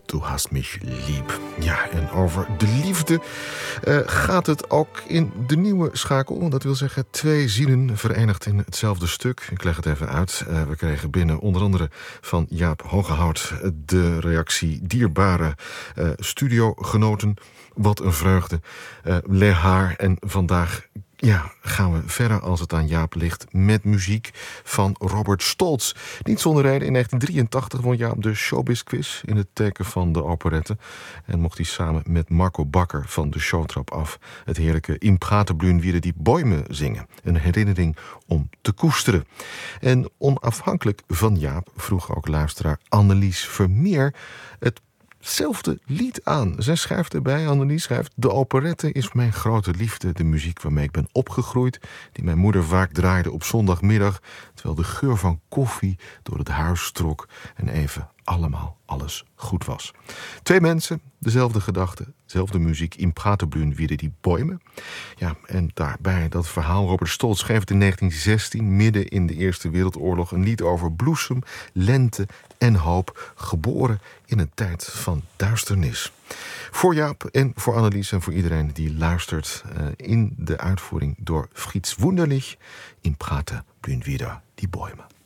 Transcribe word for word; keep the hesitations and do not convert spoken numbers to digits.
Du hast mich lieb. Ja, en over de liefde uh, gaat het ook in de nieuwe schakel. Dat wil zeggen twee zielen verenigd in hetzelfde stuk. Ik leg het even uit. Uh, we kregen binnen onder andere van Jaap Hogehout de reactie dierbare uh, studiogenoten. Wat een vreugde. Uh, leg haar. En vandaag ja, gaan we verder als het aan Jaap ligt met muziek van Robert Stolz. Niet zonder reden, in negentien drieëntachtig won Jaap de Showbiz Quiz in het teken van de operette. En mocht hij samen met Marco Bakker van de showtrap af het heerlijke In Pratenbluen wieder die Bäume zingen. Een herinnering om te koesteren. En onafhankelijk van Jaap vroeg ook luisteraar Annelies Vermeer het hetzelfde lied aan. Zij schrijft erbij, Annelies schrijft: de operette is mijn grote liefde, de muziek waarmee ik ben opgegroeid, die mijn moeder vaak draaide op zondagmiddag, terwijl de geur van koffie door het huis trok en even allemaal alles goed was. Twee mensen, dezelfde gedachte, dezelfde muziek, In Pratenbluen wieder die Bäume. Ja, en daarbij dat verhaal. Robert Stolz schreef het in negentien zestien, midden in de Eerste Wereldoorlog, een lied over bloesem, lente en hoop, geboren in een tijd van duisternis. Voor Jaap en voor Annelies en voor iedereen die luistert uh, in de uitvoering door Frits Wunderlich, In Pratenbluen wieder die Bäume.